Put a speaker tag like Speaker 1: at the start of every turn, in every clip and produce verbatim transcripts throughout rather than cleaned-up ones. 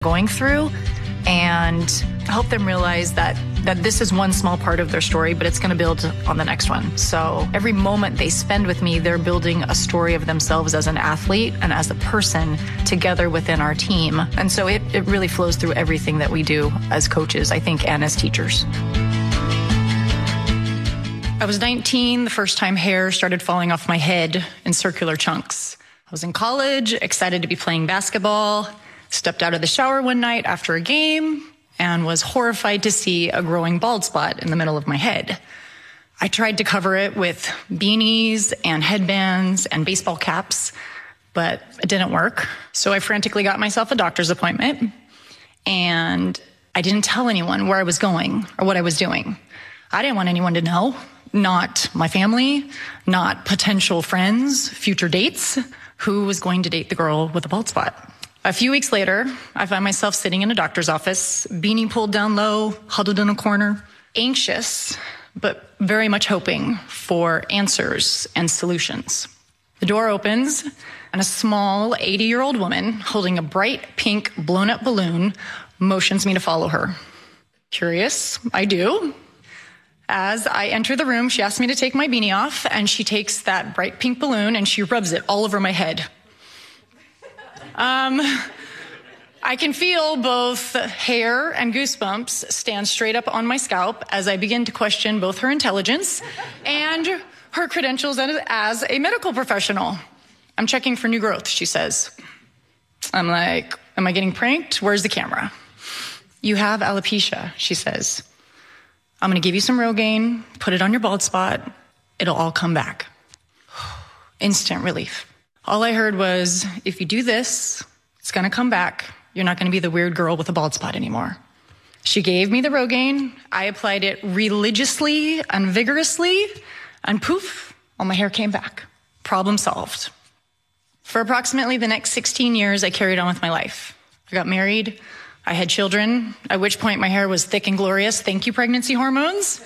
Speaker 1: going through and help them realize that that this is one small part of their story, but it's going to build on the next one. So every moment they spend with me, they're building a story of themselves as an athlete and as a person together within our team. And so it, it really flows through everything that we do as coaches, I think, and as teachers. I was nineteen, the first time hair started falling off my head in circular chunks. I was in college, excited to be playing basketball, stepped out of the shower one night after a game, and was horrified to see a growing bald spot in the middle of my head. I tried to cover it with beanies and headbands and baseball caps, but it didn't work. So I frantically got myself a doctor's appointment, and I didn't tell anyone where I was going or what I was doing. I didn't want anyone to know, not my family, not potential friends, future dates, who was going to date the girl with the bald spot. A few weeks later, I find myself sitting in a doctor's office, beanie pulled down low, huddled in a corner, anxious, but very much hoping for answers and solutions. The door opens, and a small eighty-year-old woman holding a bright pink blown-up balloon motions me to follow her. Curious, I do. As I enter the room, she asks me to take my beanie off, and she takes that bright pink balloon and she rubs it all over my head. Um, I can feel both hair and goosebumps stand straight up on my scalp as I begin to question both her intelligence and her credentials as a medical professional. I'm checking for new growth, she says. I'm like, am I getting pranked? Where's the camera? You have alopecia, she says. I'm going to give you some Rogaine, put it on your bald spot. It'll all come back. Instant relief. All I heard was, if you do this, it's going to come back. You're not going to be the weird girl with a bald spot anymore. She gave me the Rogaine. I applied it religiously and vigorously, and poof, all my hair came back. Problem solved. For approximately the next sixteen years, I carried on with my life. I got married. I had children, at which point my hair was thick and glorious. Thank you, pregnancy hormones.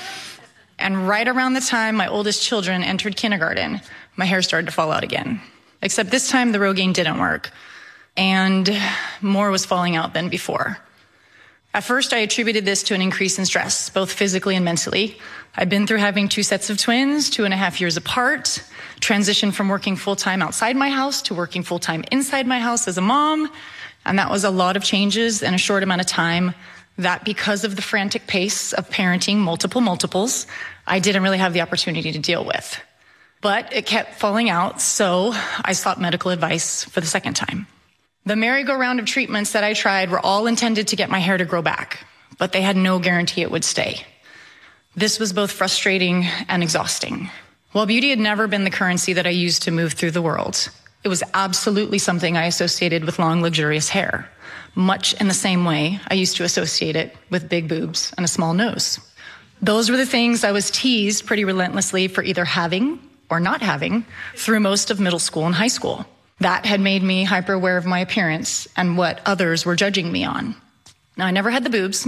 Speaker 1: And right around the time my oldest children entered kindergarten, my hair started to fall out again. Except this time the Rogaine didn't work, and more was falling out than before. At first, I attributed this to an increase in stress, both physically and mentally. I'd been through having two sets of twins, two and a half years apart, transitioned from working full-time outside my house to working full-time inside my house as a mom, and that was a lot of changes in a short amount of time that, because of the frantic pace of parenting multiple multiples, I didn't really have the opportunity to deal with. But it kept falling out, so I sought medical advice for the second time. The merry-go-round of treatments that I tried were all intended to get my hair to grow back, but they had no guarantee it would stay. This was both frustrating and exhausting. While beauty had never been the currency that I used to move through the world, it was absolutely something I associated with long, luxurious hair, much in the same way I used to associate it with big boobs and a small nose. Those were the things I was teased pretty relentlessly for either having or not having through most of middle school and high school. That had made me hyper aware of my appearance and what others were judging me on. Now, I never had the boobs,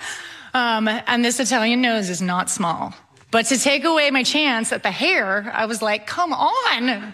Speaker 1: um, and this Italian nose is not small. But to take away my chance at the hair, I was like, come on.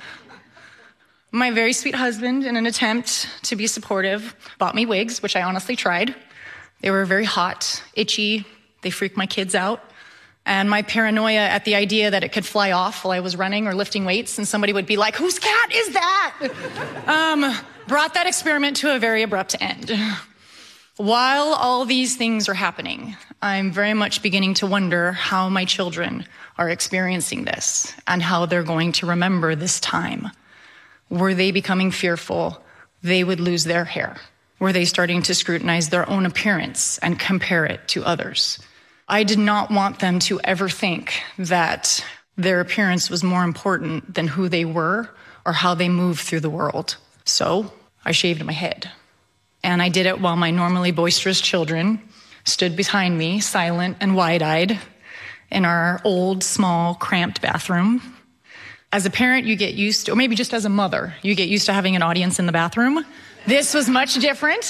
Speaker 1: My very sweet husband, in an attempt to be supportive, bought me wigs, which I honestly tried. They were very hot, itchy. They freaked my kids out. And my paranoia at the idea that it could fly off while I was running or lifting weights and somebody would be like, whose cat is that? um, brought that experiment to a very abrupt end. While all these things are happening, I'm very much beginning to wonder how my children are experiencing this and how they're going to remember this time. Were they becoming fearful they would lose their hair? Were they starting to scrutinize their own appearance and compare it to others? I did not want them to ever think that their appearance was more important than who they were or how they moved through the world. So I shaved my head. And I did it while my normally boisterous children stood behind me, silent and wide-eyed, in our old, small, cramped bathroom. As a parent, you get used to, or maybe just as a mother, you get used to having an audience in the bathroom. This was much different.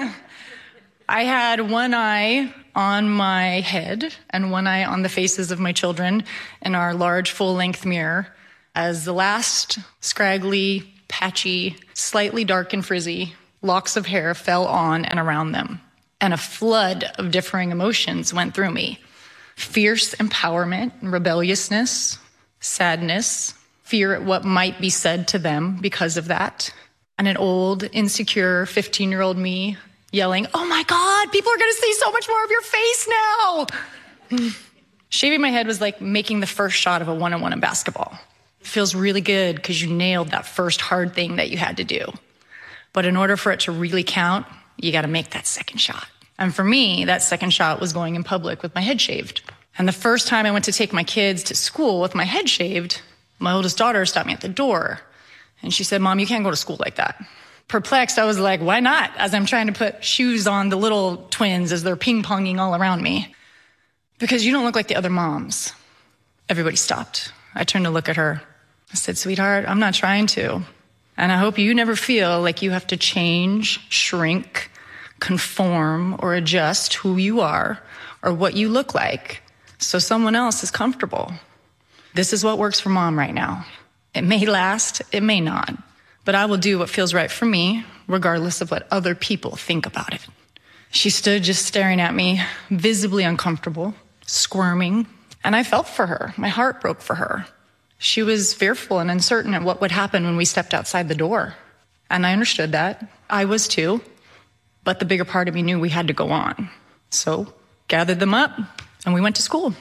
Speaker 1: I had one eye on my head and one eye on the faces of my children in our large full-length mirror as the last scraggly, patchy, slightly dark and frizzy locks of hair fell on and around them, and a flood of differing emotions went through me. Fierce empowerment and rebelliousness, sadness, fear at what might be said to them because of that, and an old, insecure fifteen-year-old me yelling, "Oh my God, people are going to see so much more of your face now." Shaving my head was like making the first shot of a one-on-one in basketball. It feels really good because you nailed that first hard thing that you had to do. But in order for it to really count, you got to make that second shot. And for me, that second shot was going in public with my head shaved. And the first time I went to take my kids to school with my head shaved, my oldest daughter stopped me at the door. And she said, "Mom, you can't go to school like that." Perplexed, I was like, why not? As I'm trying to put shoes on the little twins as they're ping-ponging all around me. "Because you don't look like the other moms." Everybody stopped. I turned to look at her. I said, "Sweetheart, I'm not trying to. And I hope you never feel like you have to change, shrink, conform, or adjust who you are or what you look like so someone else is comfortable. This is what works for Mom right now. It may last, it may not, but I will do what feels right for me, regardless of what other people think about it." She stood just staring at me, visibly uncomfortable, squirming, and I felt for her. My heart broke for her. She was fearful and uncertain at what would happen when we stepped outside the door. And I understood that. I was too. But the bigger part of me knew we had to go on. So gathered them up and we went to school.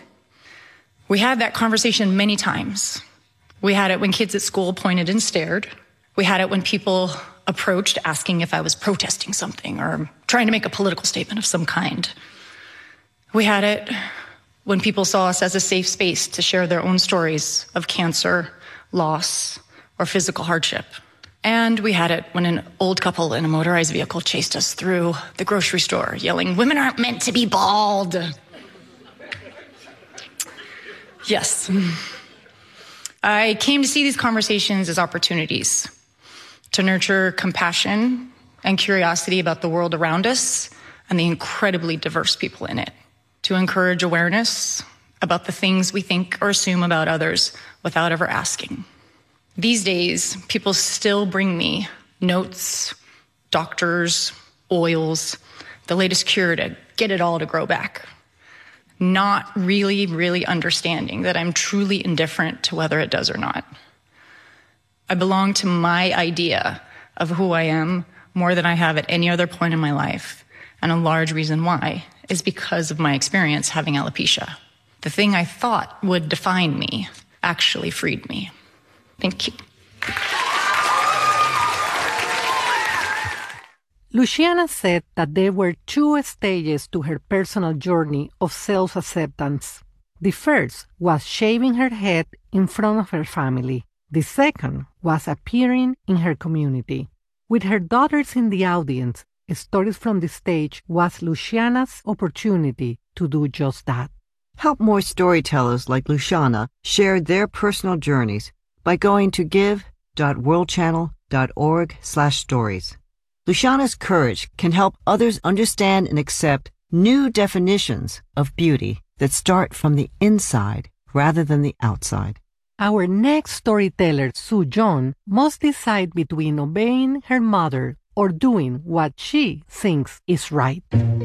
Speaker 1: We had that conversation many times. We had it when kids at school pointed and stared. We had it when people approached asking if I was protesting something or trying to make a political statement of some kind. We had it when people saw us as a safe space to share their own stories of cancer, loss, or physical hardship. And we had it when an old couple in a motorized vehicle chased us through the grocery store, yelling, "Women aren't meant to be bald." Yes. I came to see these conversations as opportunities to nurture compassion and curiosity about the world around us and the incredibly diverse people in it, to encourage awareness about the things we think or assume about others without ever asking. These days, people still bring me notes, doctors, oils, the latest cure to get it all to grow back, not really, really understanding that I'm truly indifferent to whether it does or not. I belong to my idea of who I am more than I have at any other point in my life, and a large reason why is because of my experience having alopecia. The thing I thought would define me actually freed me. Thank you.
Speaker 2: Luciana said that there were two stages to her personal journey of self-acceptance. The first was shaving her head in front of her family. The second was appearing in her community. With her daughters in the audience, Stories from the Stage was Luciana's opportunity to do just that.
Speaker 3: Help more storytellers like Luciana share their personal journeys by going to give.worldchannel.org slash stories. Luciana's courage can help others understand and accept new definitions of beauty that start from the inside rather than the outside.
Speaker 2: Our next storyteller, Sue John, must decide between obeying her mother or doing what she thinks is right.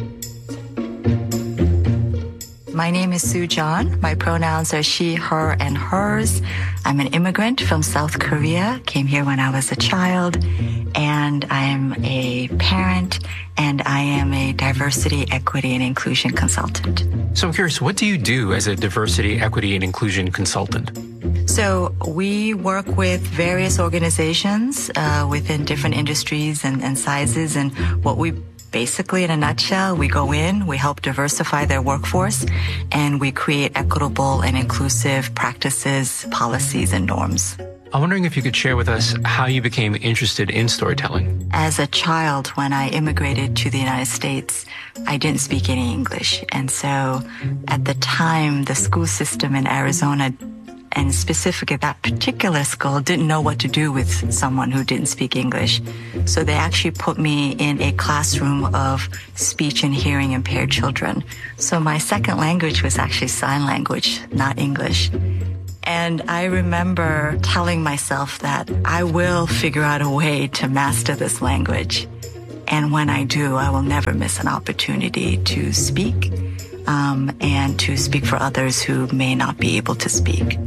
Speaker 4: My name is Sue John. My pronouns are she, her, and hers. I'm an immigrant from South Korea, came here when I was a child, and I am a parent, and I am a diversity, equity, and inclusion consultant.
Speaker 5: So I'm curious, what do you do as a diversity, equity, and inclusion consultant?
Speaker 4: So we work with various organizations uh, within different industries and, and sizes, and what we basically, in a nutshell, we go in, we help diversify their workforce, and we create equitable and inclusive practices, policies, and norms.
Speaker 5: I'm wondering if you could share with us how you became interested in storytelling.
Speaker 4: As a child, when I immigrated to the United States, I didn't speak any English. And so at the time, the school system in Arizona, and specifically that particular school, didn't know what to do with someone who didn't speak English. So they actually put me in a classroom of speech and hearing impaired children. So my second language was actually sign language, not English. And I remember telling myself that I will figure out a way to master this language. And when I do, I will never miss an opportunity to speak um, and to speak for others who may not be able to speak.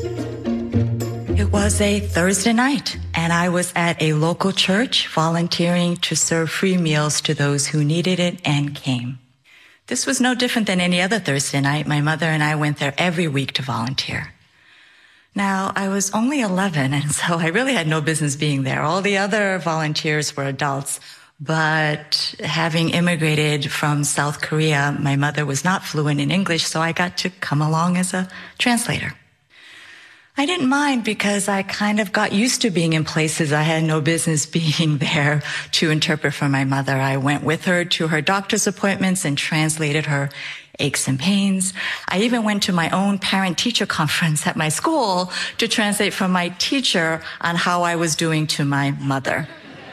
Speaker 4: It was a Thursday night, and I was at a local church volunteering to serve free meals to those who needed it and came. This was no different than any other Thursday night. My mother and I went there every week to volunteer. Now, I was only eleven, and so I really had no business being there. All the other volunteers were adults, but having immigrated from South Korea, my mother was not fluent in English, so I got to come along as a translator. I didn't mind because I kind of got used to being in places I had no business being there to interpret for my mother. I went with her to her doctor's appointments and translated her aches and pains. I even went to my own parent-teacher conference at my school to translate for my teacher on how I was doing to my mother.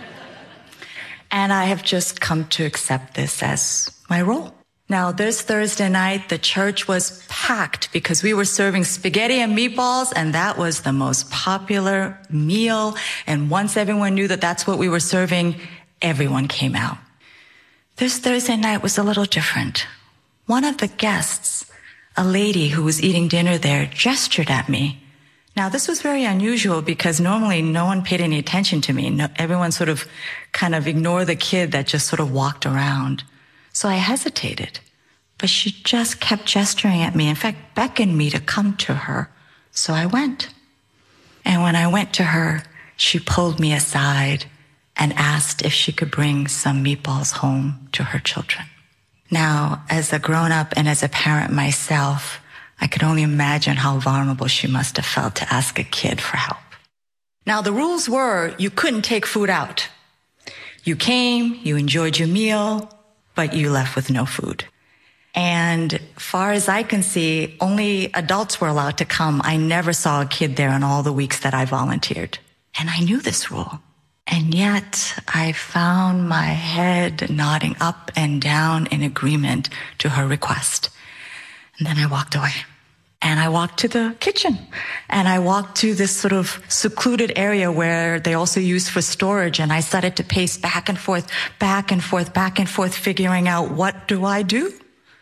Speaker 4: And I have just come to accept this as my role. Now, this Thursday night, the church was packed because we were serving spaghetti and meatballs, and that was the most popular meal. And once everyone knew that that's what we were serving, everyone came out. This Thursday night was a little different. One of the guests, a lady who was eating dinner there, gestured at me. Now, this was very unusual because normally no one paid any attention to me. No, everyone sort of kind of ignored the kid that just sort of walked around. So I hesitated, but she just kept gesturing at me. In fact, beckoned me to come to her. So I went. And when I went to her, she pulled me aside and asked if she could bring some meatballs home to her children. Now, as a grown-up and as a parent myself, I could only imagine how vulnerable she must have felt to ask a kid for help. Now, the rules were you couldn't take food out. You came, you enjoyed your meal, but you left with no food. And far as I can see, only adults were allowed to come. I never saw a kid there in all the weeks that I volunteered. And I knew this rule. And yet I found my head nodding up and down in agreement to her request. And then I walked away. And I walked to the kitchen. And I walked to this sort of secluded area where they also use for storage. And I started to pace back and forth, back and forth, back and forth, figuring out, what do I do?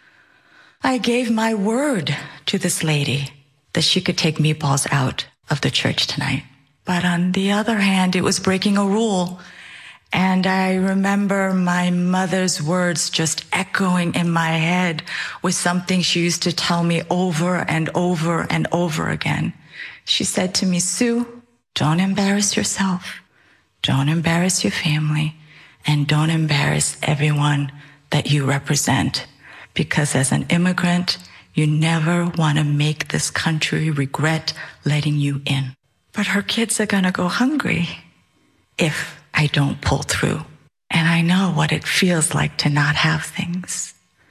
Speaker 4: I gave my word to this lady that she could take meatballs out of the church tonight. But on the other hand, it was breaking a rule. And I remember my mother's words just echoing in my head with something she used to tell me over and over and over again. She said to me, Sue, don't embarrass yourself. Don't embarrass your family. And don't embarrass everyone that you represent. Because as an immigrant, you never want to make this country regret letting you in. But her kids are going to go hungry if I don't pull through. And I know what it feels like to not have things.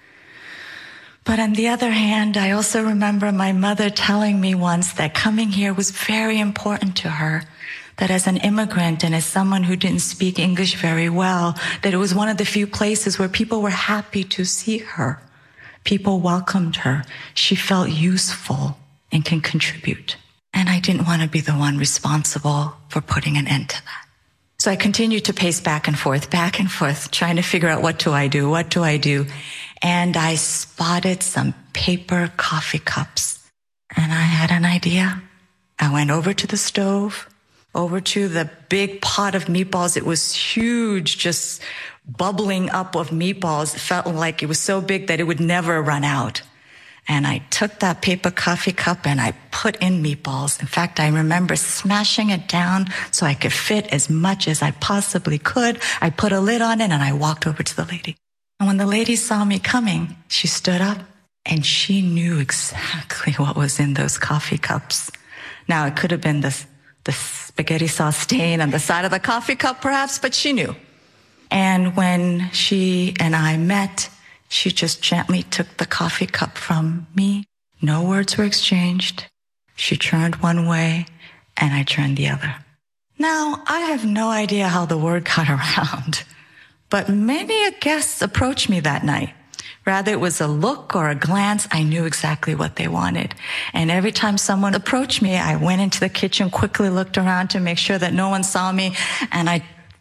Speaker 4: But on the other hand, I also remember my mother telling me once that coming here was very important to her, that as an immigrant and as someone who didn't speak English very well, that it was one of the few places where people were happy to see her. People welcomed her. She felt useful and can contribute. And I didn't want to be the one responsible for putting an end to that. So I continued to pace back and forth, back and forth, trying to figure out what do I do, what do I do? And I spotted some paper coffee cups. And I had an idea. I went over to the stove, over to the big pot of meatballs. It was huge, just bubbling up of meatballs. It felt like it was so big that it would never run out. And I took that paper coffee cup and I put in meatballs. In fact, I remember smashing it down so I could fit as much as I possibly could. I put a lid on it and I walked over to the lady. And when the lady saw me coming, she stood up and she knew exactly what was in those coffee cups. Now, it could have been the, the spaghetti sauce stain on the side of the coffee cup, perhaps, but she knew. And when she and I met, she just gently took the coffee cup from me. No words were exchanged. She turned one way, and I turned the other. Now, I have no idea how the word got around, but many guests approached me that night. Rather it was a look or a glance, I knew exactly what they wanted. And every time someone approached me, I went into the kitchen, quickly looked around to make sure that no one saw me, and I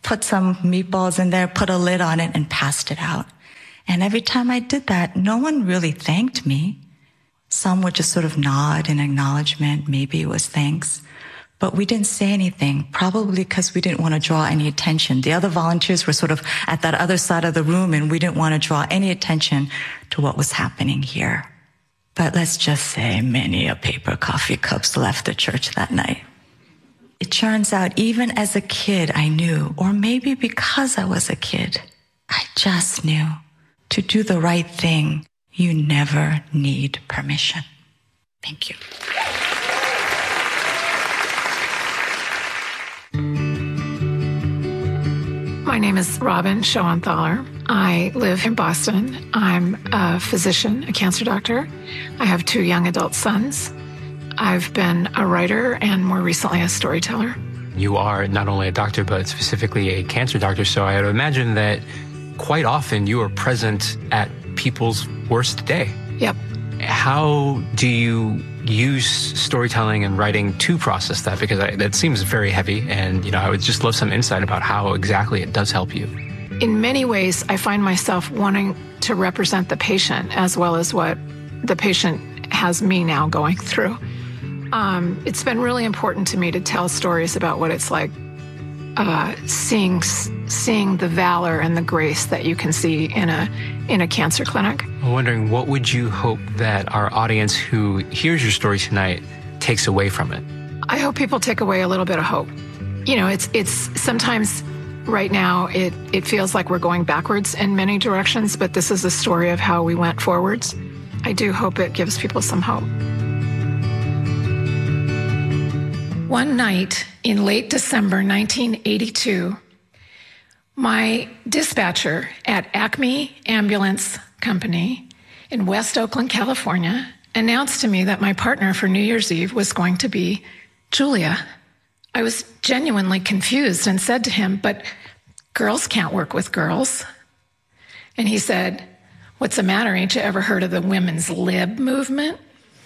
Speaker 4: put some meatballs in there, put a lid on it, and passed it out. And every time I did that, no one really thanked me. Some would just sort of nod in acknowledgement. Maybe it was thanks. But we didn't say anything, probably because we didn't want to draw any attention. The other volunteers were sort of at that other side of the room, and we didn't want to draw any attention to what was happening here. But let's just say many a paper coffee cups left the church that night. It turns out, even as a kid, I knew, or maybe because I was a kid, I just knew, to do the right thing, you never need permission. Thank you.
Speaker 6: My name is Robin Schoenthaler. I live in Boston. I'm a physician, a cancer doctor. I have two young adult sons. I've been a writer and more recently a storyteller.
Speaker 5: You are not only a doctor, but specifically a cancer doctor, so I would imagine that quite often you are present at people's worst day.
Speaker 6: Yep.
Speaker 5: How do you use storytelling and writing to process that? Because I, that seems very heavy, and you know, I would just love some insight about how exactly it does help you.
Speaker 6: In many ways, I find myself wanting to represent the patient as well as what the patient has me now going through. Um, it's been really important to me to tell stories about what it's like uh, seeing seeing the valor and the grace that you can see in a in a cancer clinic.
Speaker 5: I'm wondering, what would you hope that our audience who hears your story tonight takes away from it?
Speaker 6: I hope people take away a little bit of hope. You know, it's it's sometimes right now it, it feels like we're going backwards in many directions, but this is a story of how we went forwards. I do hope it gives people some hope. One night in late December nineteen eighty-two, my dispatcher at Acme Ambulance Company in West Oakland, California, announced to me that my partner for New Year's Eve was going to be Julia. I was genuinely confused and said to him, "But girls can't work with girls." And he said, "What's the matter? Ain't you ever heard of the women's lib movement?"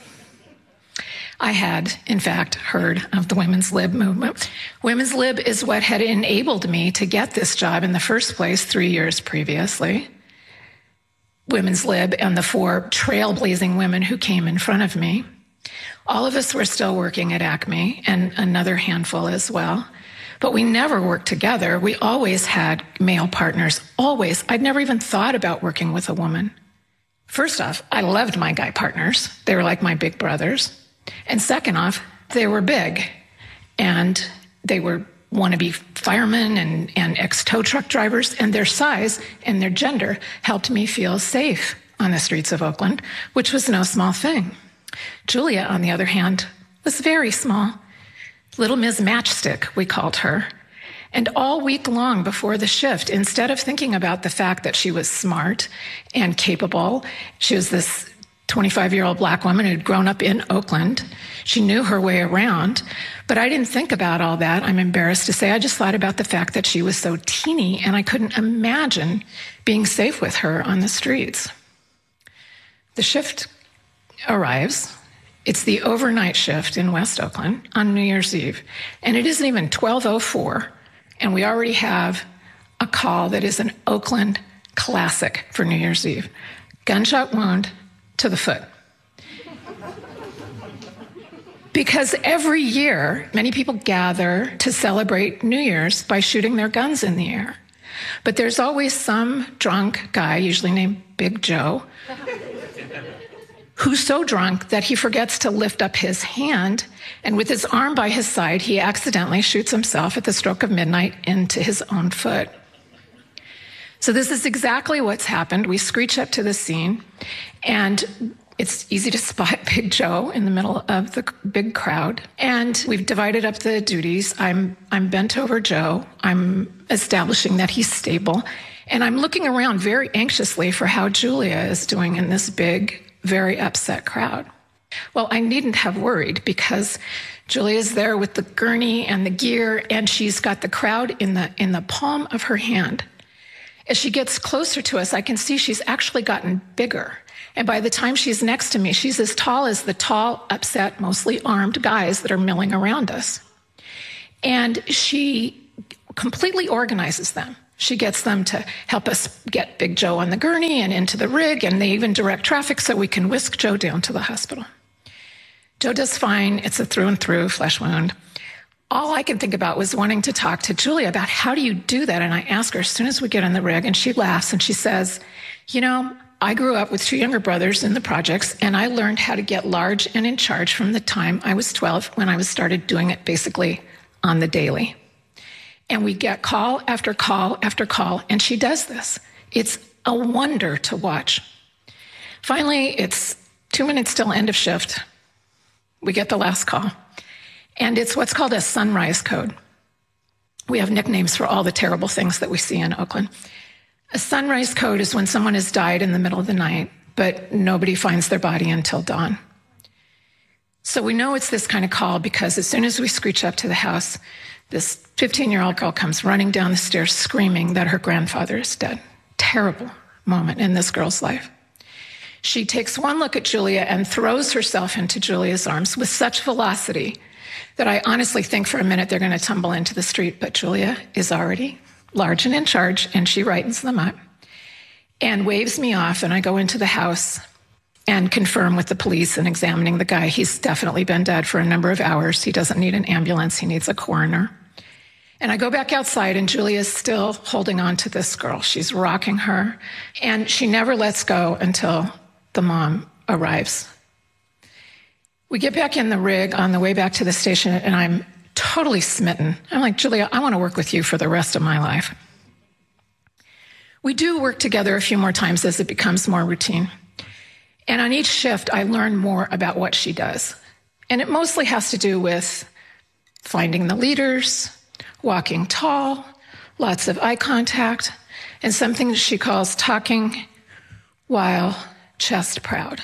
Speaker 6: I had, in fact, heard of the women's lib movement. Women's lib is what had enabled me to get this job in the first place three years previously. Women's lib and the four trailblazing women who came in front of me. All of us were still working at Acme, and another handful as well. But we never worked together. We always had male partners, always. I'd never even thought about working with a woman. First off, I loved my guy partners. They were like my big brothers. And second off, they were big, and they were wannabe firemen and, and ex-tow truck drivers, and their size and their gender helped me feel safe on the streets of Oakland, which was no small thing. Julia, on the other hand, was very small. Little Miz Matchstick, we called her. And all week long before the shift, instead of thinking about the fact that she was smart and capable, she was this twenty-five-year-old black woman who'd grown up in Oakland. She knew her way around, but I didn't think about all that. I'm embarrassed to say. I just thought about the fact that she was so teeny, and I couldn't imagine being safe with her on the streets. The shift arrives. It's the overnight shift in West Oakland on New Year's Eve, and it isn't even twelve oh four, and we already have a call that is an Oakland classic for New Year's Eve. Gunshot wound to the foot. Because every year, many people gather to celebrate New Year's by shooting their guns in the air. But there's always some drunk guy, usually named Big Joe, who's so drunk that he forgets to lift up his hand, and with his arm by his side, he accidentally shoots himself at the stroke of midnight into his own foot. So this is exactly what's happened. We screech up to the scene, and it's easy to spot Big Joe in the middle of the big crowd. And we've divided up the duties. I'm I'm bent over Joe. I'm establishing that he's stable. And I'm looking around very anxiously for how Julia is doing in this big, very upset crowd. Well, I needn't have worried, because Julia's there with the gurney and the gear, and she's got the crowd in the in the palm of her hand. As she gets closer to us, I can see she's actually gotten bigger. And by the time she's next to me, she's as tall as the tall, upset, mostly armed guys that are milling around us. And she completely organizes them. She gets them to help us get Big Joe on the gurney and into the rig, and they even direct traffic so we can whisk Joe down to the hospital. Joe does fine. It's a through and through flesh wound. All I could think about was wanting to talk to Julia about how do you do that? And I ask her as soon as we get in the rig, and she laughs and she says, you know, I grew up with two younger brothers in the projects, and I learned how to get large and in charge from the time I was twelve, when I was started doing it basically on the daily. And we get call after call after call, and she does this. It's a wonder to watch. Finally, it's two minutes till end of shift. We get the last call, and it's what's called a sunrise code. We have nicknames for all the terrible things that we see in Oakland. A sunrise code is when someone has died in the middle of the night, but nobody finds their body until dawn. So we know it's this kind of call because as soon as we screech up to the house, this fifteen-year-old girl comes running down the stairs screaming that her grandfather is dead. Terrible moment in this girl's life. She takes one look at Julia and throws herself into Julia's arms with such velocity that I honestly think for a minute they're going to tumble into the street, but Julia is already large and in charge, and she rightens them up and waves me off, and I go into the house and confirm with the police and examining the guy. He's definitely been dead for a number of hours. He doesn't need an ambulance. He needs a coroner. And I go back outside, and Julia's still holding on to this girl. She's rocking her, and she never lets go until the mom arrives. We get back in the rig on the way back to the station, and I'm totally smitten. I'm like, Julia, I want to work with you for the rest of my life. We do work together a few more times as it becomes more routine. And on each shift, I learn more about what she does. And it mostly has to do with finding the leaders, walking tall, lots of eye contact, and something she calls talking while chest proud.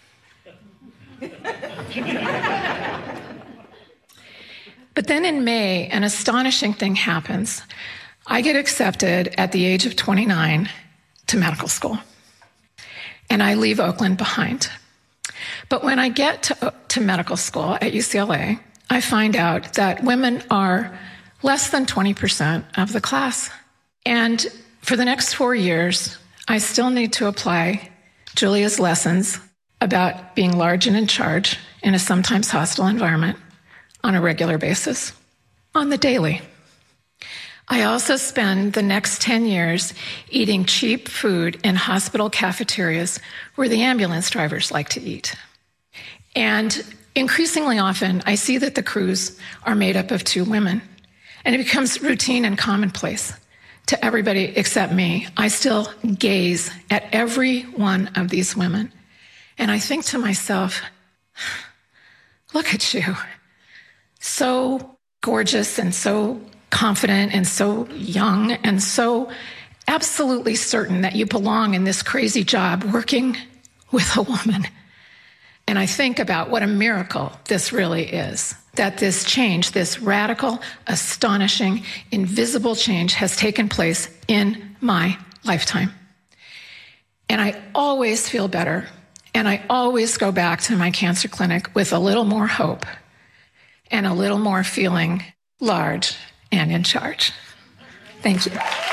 Speaker 6: But then in May, an astonishing thing happens. I get accepted at the age of twenty-nine to medical school, and I leave Oakland behind. But when I get to, to medical school at U C L A, I find out that women are less than twenty percent of the class. And for the next four years, I still need to apply Julia's lessons about being large and in charge in a sometimes hostile environment on a regular basis, on the daily. I also spend the next ten years eating cheap food in hospital cafeterias where the ambulance drivers like to eat. And increasingly often, I see that the crews are made up of two women, and it becomes routine and commonplace to everybody except me. I still gaze at every one of these women, and I think to myself, look at you. So gorgeous and so confident and so young and so absolutely certain that you belong in this crazy job working with a woman. And I think about what a miracle this really is, that this change, this radical, astonishing, invisible change has taken place in my lifetime. And I always feel better, and I always go back to my cancer clinic with a little more hope and a little more feeling large and in charge. Thank you.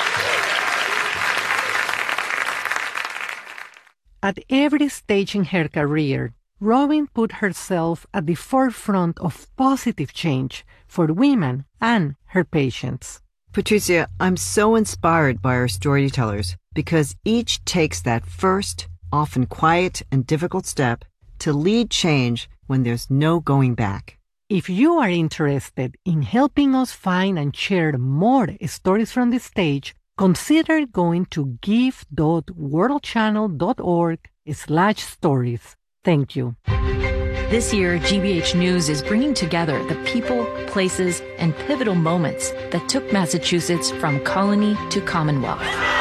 Speaker 2: At every stage in her career, Robin put herself at the forefront of positive change for women and her patients.
Speaker 3: Patricia, I'm so inspired by our storytellers because each takes that first, often quiet and difficult step to lead change when there's no going back.
Speaker 2: If you are interested in helping us find and share more stories from the stage, consider going to give.worldchannel.org slash stories. Thank you.
Speaker 7: This year, G B H News is bringing together the people, places, and pivotal moments that took Massachusetts from colony to Commonwealth.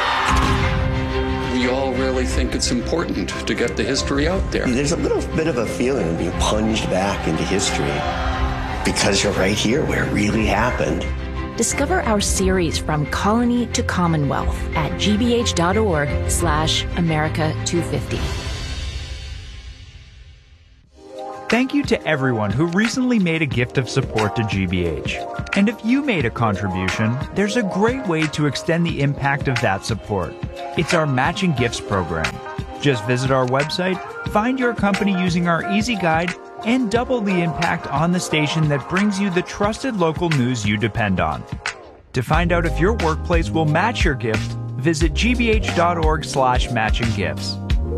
Speaker 8: We all really think it's important to get the history out there.
Speaker 9: There's a little bit of a feeling of being plunged back into history because you're right here where it really happened.
Speaker 7: Discover our series From Colony to Commonwealth at gbh.org slash America 250.
Speaker 10: Thank you to everyone who recently made a gift of support to G B H. And if you made a contribution, there's a great way to extend the impact of that support. It's our Matching Gifts program. Just visit our website, find your company using our easy guide, and double the impact on the station that brings you the trusted local news you depend on. To find out if your workplace will match your gift, visit gbh.org slash matching gifts.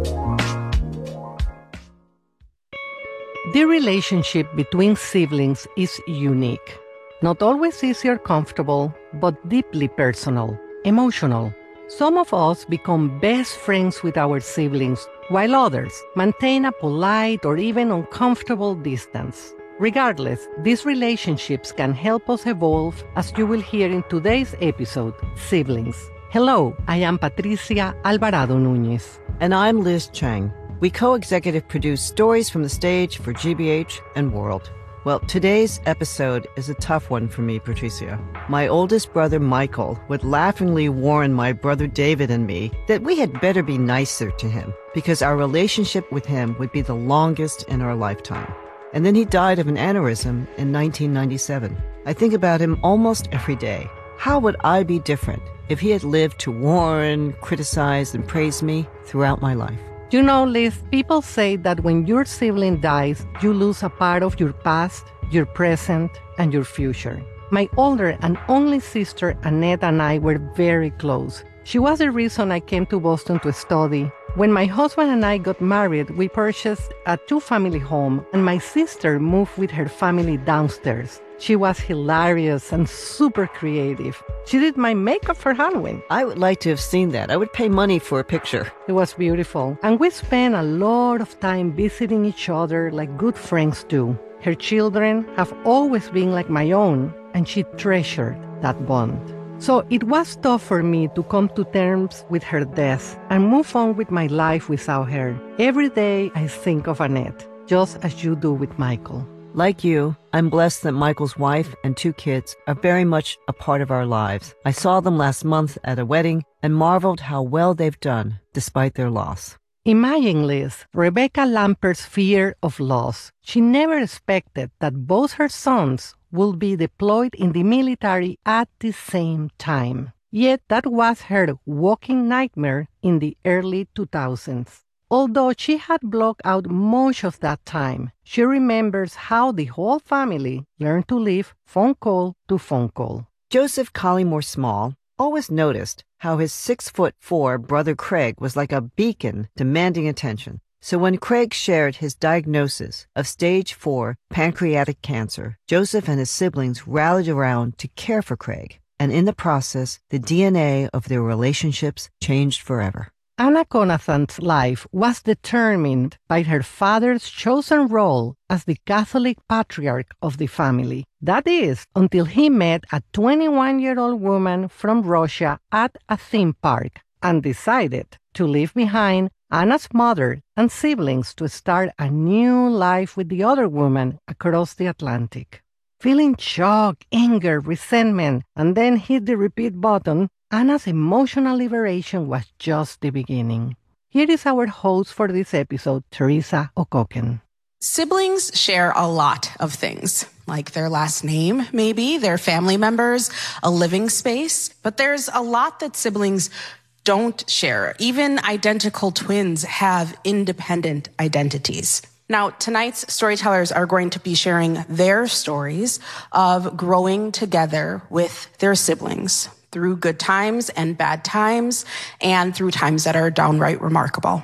Speaker 2: The relationship between siblings is unique. Not always easy or comfortable, but deeply personal, emotional. Some of us become best friends with our siblings, while others maintain a polite or even uncomfortable distance. Regardless, these relationships can help us evolve, as you will hear in today's episode, Siblings. Hello, I am Patricia Alvarado Núñez.
Speaker 3: And I'm Liz Chang. We co-executive produce Stories from the Stage for G B H and World. Well, today's episode is a tough one for me, Patricia. My oldest brother, Michael, would laughingly warn my brother David and me that we had better be nicer to him because our relationship with him would be the longest in our lifetime. And then he died of an aneurysm in nineteen ninety-seven. I think about him almost every day. How would I be different if he had lived to warn, criticize, and praise me throughout my life?
Speaker 2: You know, Liz, people say that when your sibling dies, you lose a part of your past, your present, and your future. My older and only sister, Annette, and I were very close. She was the reason I came to Boston to study. When my husband and I got married, we purchased a two-family home, and my sister moved with her family downstairs. She was hilarious and super creative. She did my makeup for Halloween.
Speaker 3: I would like to have seen that. I would pay money for a picture.
Speaker 2: It was beautiful. And we spent a lot of time visiting each other like good friends do. Her children have always been like my own, and she treasured that bond. So it was tough for me to come to terms with her death and move on with my life without her. Every day I think of Annette, just as you do with Michael.
Speaker 3: Like you, I'm blessed that Michael's wife and two kids are very much a part of our lives. I saw them last month at a wedding and marveled how well they've done despite their loss.
Speaker 2: Imagine, Liz, Rebecca Lampert's fear of loss. She never expected that both her sons would be deployed in the military at the same time. Yet that was her walking nightmare in the early two thousands. Although she had blocked out much of that time, she remembers how the whole family learned to live phone call to phone call.
Speaker 3: Joseph Collymore Small always noticed how his six-foot-four brother Craig was like a beacon demanding attention. So when Craig shared his diagnosis of stage four pancreatic cancer, Joseph and his siblings rallied around to care for Craig. And in the process, the D N A of their relationships changed forever.
Speaker 2: Anna Conathan's life was determined by her father's chosen role as the Catholic patriarch of the family. That is, until he met a twenty-one-year-old woman from Russia at a theme park and decided to leave behind Anna's mother and siblings to start a new life with the other woman across the Atlantic. Feeling shock, anger, resentment, and then hit the repeat button, Anna's emotional liberation was just the beginning. Here is our host for this episode, Teresa O'Cocken.
Speaker 11: Siblings share a lot of things, like their last name, maybe, their family members, a living space. But there's a lot that siblings don't share. Even identical twins have independent identities. Now, tonight's storytellers are going to be sharing their stories of growing together with their siblings through good times and bad times, and through times that are downright remarkable.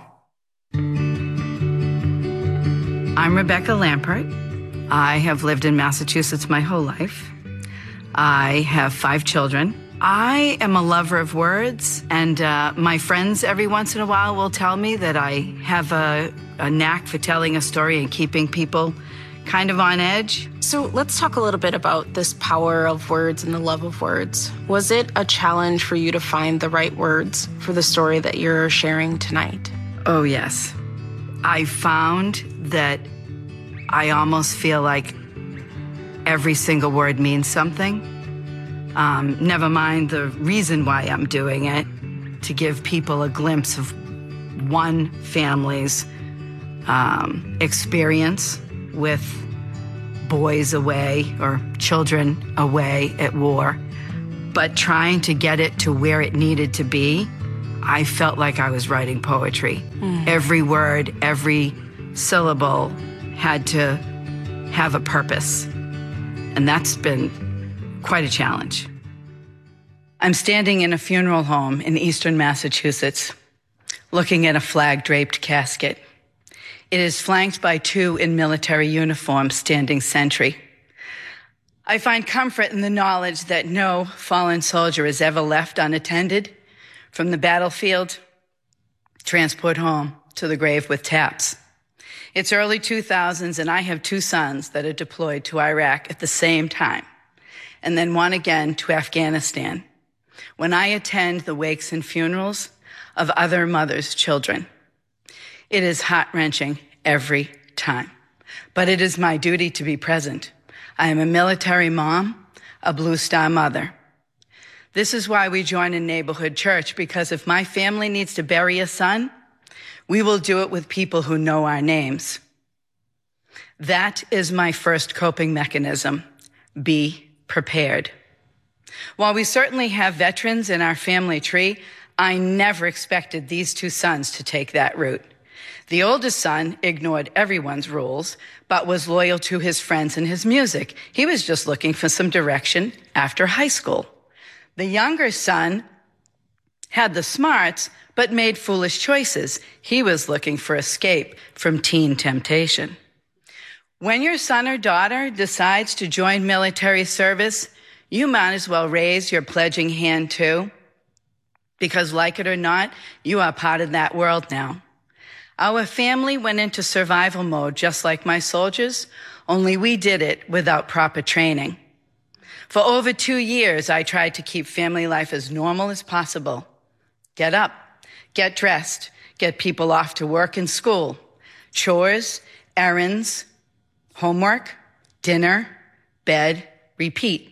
Speaker 12: I'm Rebecca Lampert. I have lived in Massachusetts my whole life. I have five children. I am a lover of words, and uh, my friends every once in a while will tell me that I have a, a knack for telling a story and keeping people kind of on edge.
Speaker 13: So let's talk a little bit about this power of words and the love of words. Was it a challenge for you to find the right words for the story that you're sharing tonight?
Speaker 12: Oh, yes. I found that I almost feel like every single word means something. Um, never mind the reason why I'm doing it, to give people a glimpse of one family's um, experience with boys away or children away at war, but trying to get it to where it needed to be, I felt like I was writing poetry. Mm. Every word, every syllable had to have a purpose. And that's been quite a challenge. I'm standing in a funeral home in eastern Massachusetts, looking at a flag-draped casket. It is flanked by two in military uniform standing sentry. I find comfort in the knowledge that no fallen soldier is ever left unattended from the battlefield, transport home to the grave with taps. It's early two thousands, and I have two sons that are deployed to Iraq at the same time, and then one again to Afghanistan. When I attend the wakes and funerals of other mothers' children, it is heart-wrenching every time, but it is my duty to be present. I am a military mom, a Blue Star mother. This is why we join a neighborhood church, because if my family needs to bury a son, we will do it with people who know our names. That is my first coping mechanism. Be prepared. While we certainly have veterans in our family tree, I never expected these two sons to take that route. The oldest son ignored everyone's rules, but was loyal to his friends and his music. He was just looking for some direction after high school. The younger son had the smarts, but made foolish choices. He was looking for escape from teen temptation. When your son or daughter decides to join military service, you might as well raise your pledging hand too, because like it or not, you are part of that world now. Our family went into survival mode just like my soldiers, only we did it without proper training. For over two years, I tried to keep family life as normal as possible. Get up, get dressed, get people off to work and school, chores, errands, homework, dinner, bed, repeat.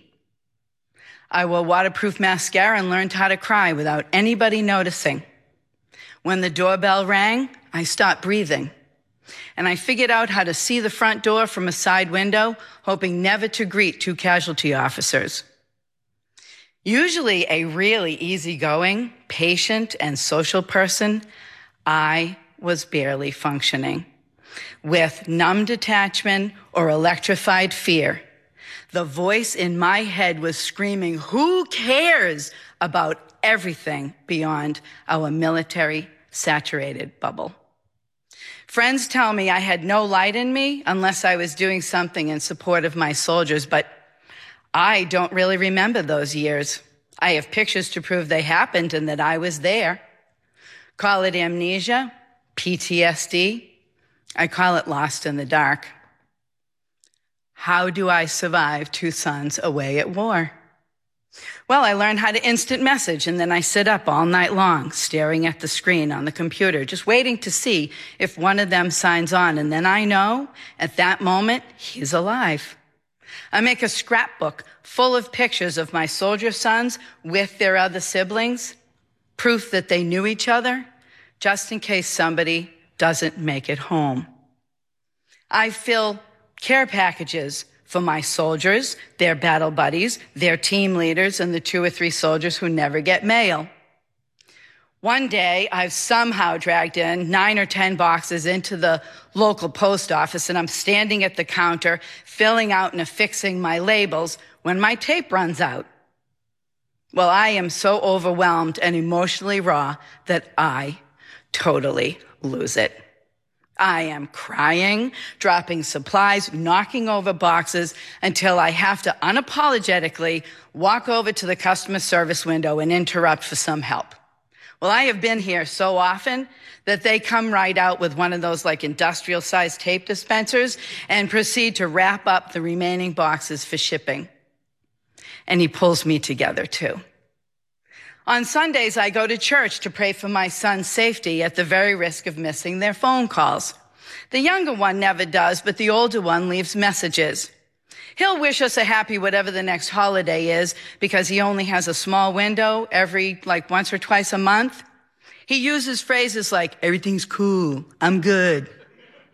Speaker 12: I wore waterproof mascara and learned how to cry without anybody noticing. When the doorbell rang, I stopped breathing. And I figured out how to see the front door from a side window, hoping never to greet two casualty officers. Usually a really easygoing, patient, and social person, I was barely functioning. With numb detachment or electrified fear, the voice in my head was screaming, "Who cares?" about everything beyond our military-saturated bubble. Friends tell me I had no light in me unless I was doing something in support of my soldiers, but I don't really remember those years. I have pictures to prove they happened and that I was there. Call it amnesia, P T S D. I call it lost in the dark. How do I survive two sons away at war? Well, I learned how to instant message, and then I sit up all night long, staring at the screen on the computer, just waiting to see if one of them signs on, and then I know, at that moment, he's alive. I make a scrapbook full of pictures of my soldier sons with their other siblings, proof that they knew each other, just in case somebody doesn't make it home. I fill care packages for my soldiers, their battle buddies, their team leaders, and the two or three soldiers who never get mail. One day, I've somehow dragged in nine or ten boxes into the local post office, and I'm standing at the counter, filling out and affixing my labels when my tape runs out. Well, I am so overwhelmed and emotionally raw that I totally lose it. I am crying, dropping supplies, knocking over boxes until I have to unapologetically walk over to the customer service window and interrupt for some help. Well, I have been here so often that they come right out with one of those like industrial-sized tape dispensers and proceed to wrap up the remaining boxes for shipping. And he pulls me together too. On Sundays, I go to church to pray for my son's safety at the very risk of missing their phone calls. The younger one never does, but the older one leaves messages. He'll wish us a happy whatever the next holiday is because he only has a small window every like once or twice a month. He uses phrases like, "Everything's cool, I'm good,"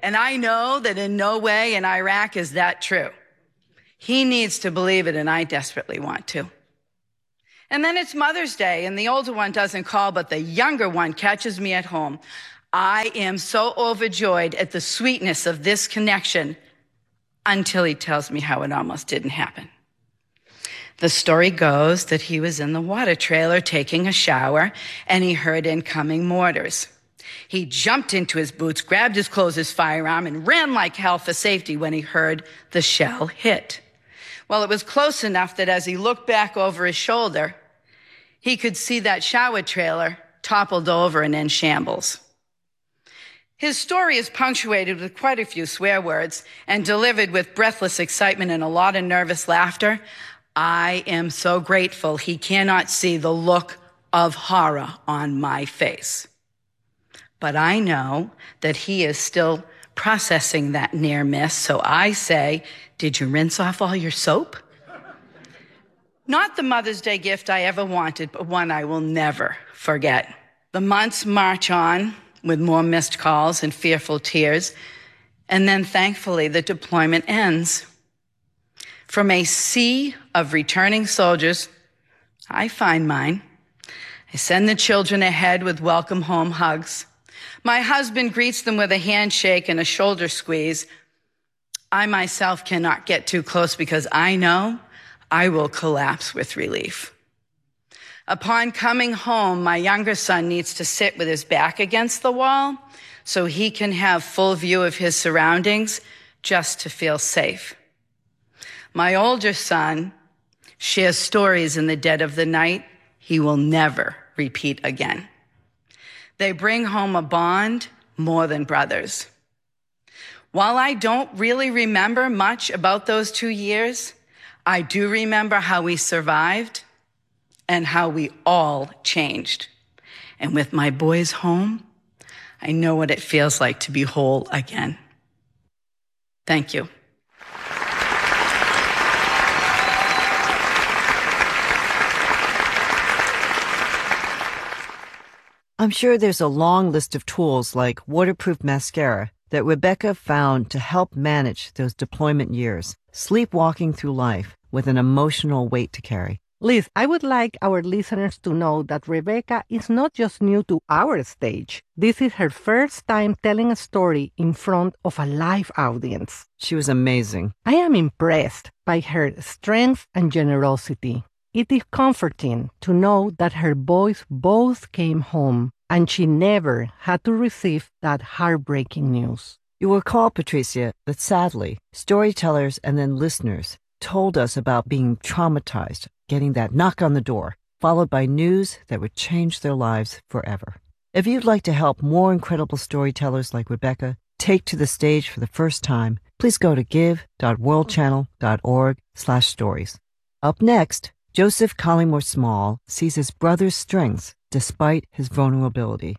Speaker 12: And I know that in no way in Iraq is that true. He needs to believe it, and I desperately want to. And then it's Mother's Day, and the older one doesn't call, but the younger one catches me at home. I am so overjoyed at the sweetness of this connection until he tells me how it almost didn't happen. The story goes that he was in the water trailer taking a shower, and he heard incoming mortars. He jumped into his boots, grabbed his clothes, his firearm, and ran like hell for safety when he heard the shell hit. Well, it was close enough that as he looked back over his shoulder, he could see that shower trailer toppled over and in shambles. His story is punctuated with quite a few swear words and delivered with breathless excitement and a lot of nervous laughter. I am so grateful he cannot see the look of horror on my face. But I know that he is still processing that near miss, so I say, did you rinse off all your soap? Not the Mother's Day gift I ever wanted, but one I will never forget. The months march on with more missed calls and fearful tears, and then thankfully the deployment ends. From a sea of returning soldiers, I find mine. I send the children ahead with welcome home hugs. My husband greets them with a handshake and a shoulder squeeze. I myself cannot get too close because I know I will collapse with relief. Upon coming home, my younger son needs to sit with his back against the wall so he can have full view of his surroundings just to feel safe. My older son shares stories in the dead of the night he will never repeat again. They bring home a bond more than brothers. While I don't really remember much about those two years, I do remember how we survived and how we all changed. And with my boys home, I know what it feels like to be whole again. Thank you.
Speaker 3: I'm sure there's a long list of tools like waterproof mascara that Rebecca found to help manage those deployment years, sleepwalking through life with an emotional weight to carry.
Speaker 2: Liz, I would like our listeners to know that Rebecca is not just new to our stage. This is her first time telling a story in front of a live audience.
Speaker 3: She was amazing.
Speaker 2: I am impressed by her strength and generosity. It is comforting to know that her boys both came home and she never had to receive that heartbreaking news.
Speaker 3: You will recall, Patricia, that sadly, storytellers and then listeners told us about being traumatized, getting that knock on the door, followed by news that would change their lives forever. If you'd like to help more incredible storytellers like Rebecca take to the stage for the first time, please go to give.worldchannel.org slash stories. Up next, Joseph Collymore Small sees his brother's strengths despite his vulnerability.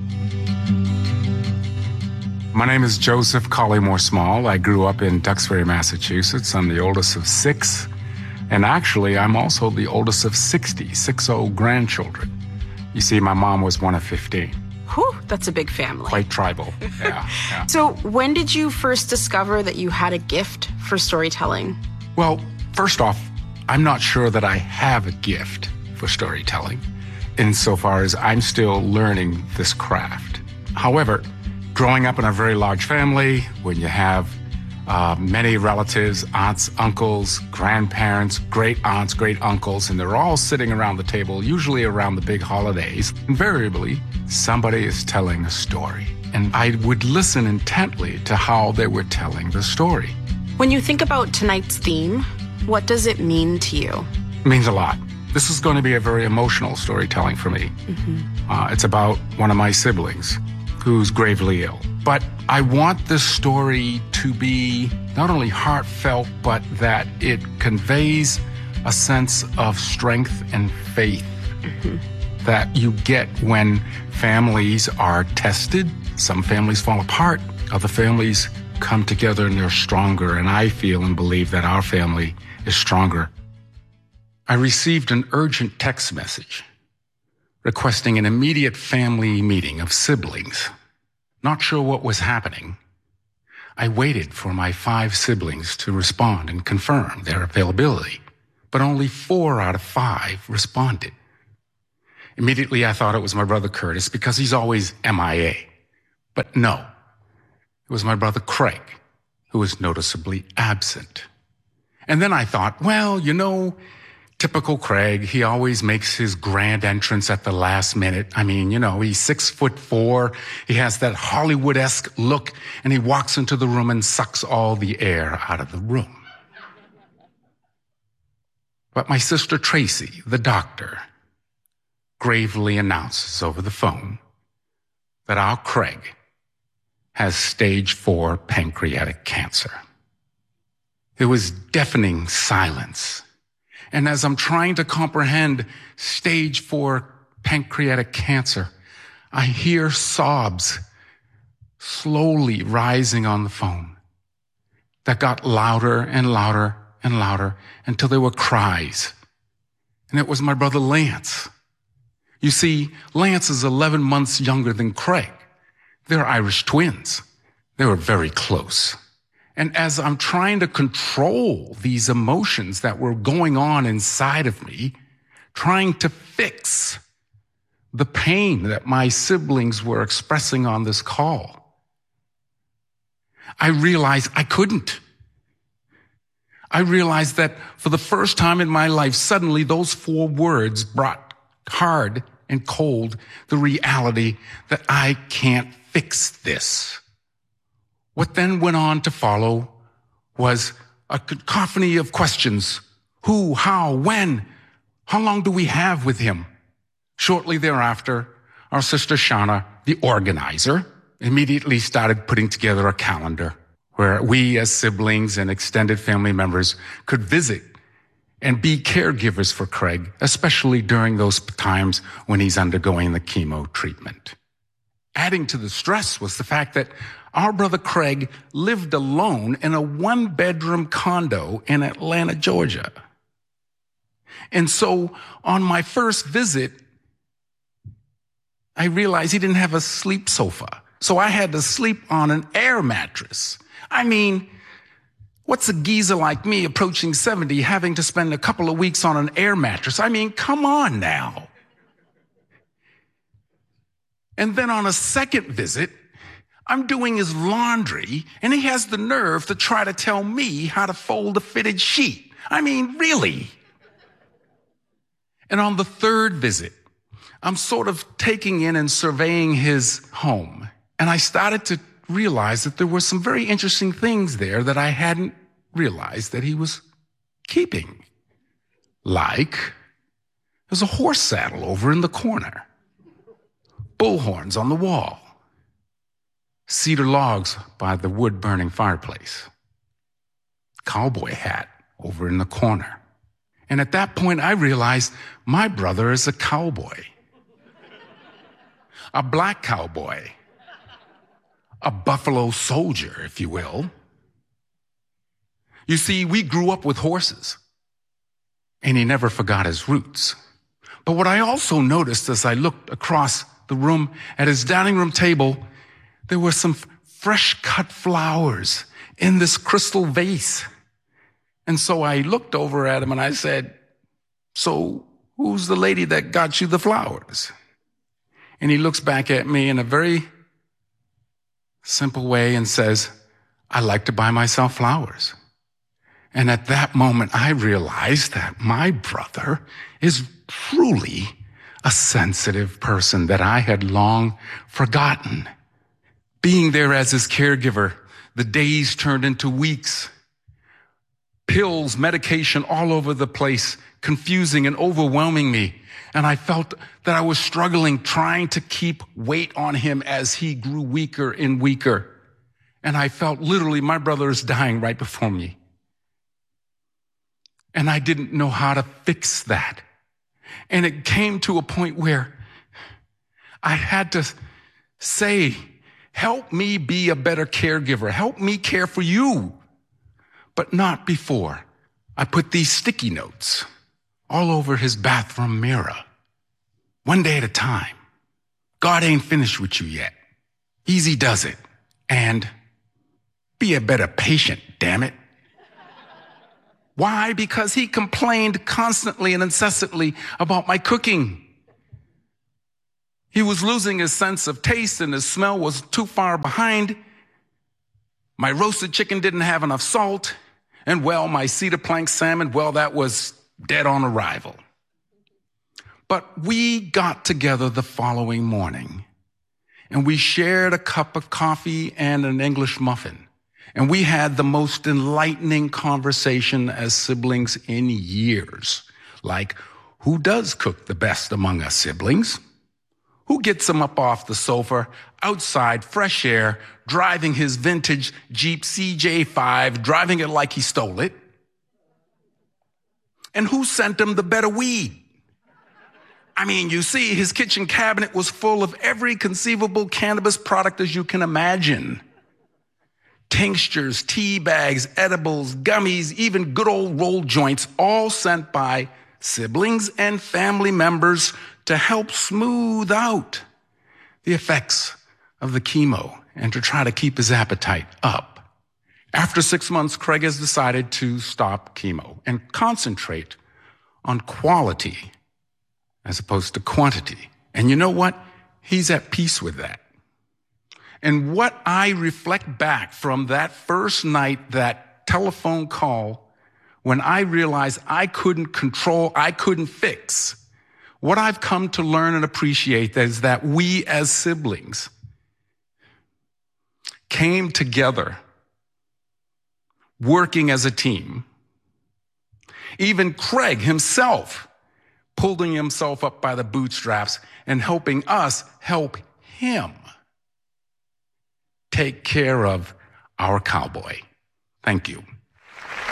Speaker 14: My name is Joseph Collymore Small. I grew up in Duxbury, Massachusetts. I'm the oldest of six. And actually, I'm also the oldest of sixty, six old grandchildren. You see, my mom was one of fifteen.
Speaker 13: Whew, that's a big family.
Speaker 14: Quite tribal, yeah, yeah.
Speaker 13: So when did you first discover that you had a gift for storytelling?
Speaker 14: Well, first off, I'm not sure that I have a gift for storytelling, insofar as I'm still learning this craft. However, growing up in a very large family, when you have uh, many relatives, aunts, uncles, grandparents, great aunts, great uncles, and they're all sitting around the table, usually around the big holidays, invariably, somebody is telling a story. And I would listen intently to how they were telling the story.
Speaker 13: When you think about tonight's theme, what does it mean to you?
Speaker 14: It means a lot. This is going to be a very emotional storytelling for me.
Speaker 13: Mm-hmm.
Speaker 14: Uh, it's about one of my siblings who's gravely ill. But I want this story to be not only heartfelt, but that it conveys a sense of strength and faith
Speaker 13: mm-hmm.
Speaker 14: that you get when families are tested. Some families fall apart. Other families come together and they're stronger. And I feel and believe that our family is stronger. I received an urgent text message requesting an immediate family meeting of siblings. Not sure what was happening, I waited for my five siblings to respond and confirm their availability, but only four out of five responded. Immediately, I thought it was my brother Curtis because he's always M I A. But no, it was my brother Craig, who was noticeably absent. And then I thought, well, you know, typical Craig, he always makes his grand entrance at the last minute. I mean, you know, he's six foot four. He has that Hollywood-esque look, and he walks into the room and sucks all the air out of the room. But my sister Tracy, the doctor, gravely announces over the phone that our Craig has stage four pancreatic cancer. There was deafening silence. And as I'm trying to comprehend stage four pancreatic cancer, I hear sobs slowly rising on the phone that got louder and louder and louder until there were cries. And it was my brother Lance. You see, Lance is eleven months younger than Craig. They're Irish twins. They were very close. And as I'm trying to control these emotions that were going on inside of me, trying to fix the pain that my siblings were expressing on this call, I realized I couldn't. I realized that for the first time in my life, suddenly those four words brought hard and cold the reality that I can't fix this. What then went on to follow was a cacophony of questions. Who, how, when? How long do we have with him? Shortly thereafter, our sister Shauna, the organizer, immediately started putting together a calendar where we as siblings and extended family members could visit and be caregivers for Craig, especially during those times when he's undergoing the chemo treatment. Adding to the stress was the fact that our brother Craig lived alone in a one-bedroom condo in Atlanta, Georgia. And so on my first visit, I realized he didn't have a sleep sofa. So I had to sleep on an air mattress. I mean, what's a geezer like me approaching seventy having to spend a couple of weeks on an air mattress? I mean, come on now. And then on a second visit, I'm doing his laundry, and he has the nerve to try to tell me how to fold a fitted sheet. I mean, really? And on the third visit, I'm sort of taking in and surveying his home, and I started to realize that there were some very interesting things there that I hadn't realized that he was keeping. Like, there's a horse saddle over in the corner, bullhorns on the wall, cedar logs by the wood-burning fireplace, cowboy hat over in the corner. And at that point, I realized my brother is a cowboy, a black cowboy, a buffalo soldier, if you will. You see, we grew up with horses, and he never forgot his roots. But what I also noticed as I looked across the room at his dining room table, there were some fresh cut flowers in this crystal vase. And so I looked over at him and I said, "So who's the lady that got you the flowers?" And he looks back at me in a very simple way and says, "I like to buy myself flowers." And at that moment, I realized that my brother is truly a sensitive person that I had long forgotten. Being there as his caregiver, the days turned into weeks. Pills, medication all over the place, confusing and overwhelming me. And I felt that I was struggling, trying to keep weight on him as he grew weaker and weaker. And I felt literally my brother is dying right before me. And I didn't know how to fix that. And it came to a point where I had to say, "Help me be a better caregiver. Help me care for you." But not before I put these sticky notes all over his bathroom mirror. One day at a time. God ain't finished with you yet. Easy does it. And Be a better patient, damn it. Why? Because he complained constantly and incessantly about my cooking. He was losing his sense of taste and his smell was too far behind. My roasted chicken didn't have enough salt. And well, my cedar plank salmon, well, that was dead on arrival. But we got together the following morning and we shared a cup of coffee and an English muffin. And we had the most enlightening conversation as siblings in years. Like, who does cook the best among us siblings? Who gets him up off the sofa, outside, fresh air, driving his vintage Jeep C J five, driving it like he stole it? And who sent him the better weed? I mean, you see, his kitchen cabinet was full of every conceivable cannabis product as you can imagine. Tinctures, tea bags, edibles, gummies, even good old roll joints, all sent by siblings and family members to help smooth out the effects of the chemo and to try to keep his appetite up. After six months, Craig has decided to stop chemo and concentrate on quality as opposed to quantity. And you know what? He's at peace with that. And what I reflect back from that first night, that telephone call, when I realized I couldn't control, I couldn't fix, what I've come to learn and appreciate is that we as siblings came together working as a team. Even Craig himself pulling himself up by the bootstraps and helping us help him take care of our cowboy. Thank you.